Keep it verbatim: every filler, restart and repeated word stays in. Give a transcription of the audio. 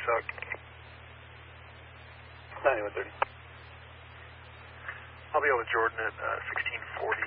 Sock. ninety-one thirty. I'll be over Jordan at uh, sixteen forty.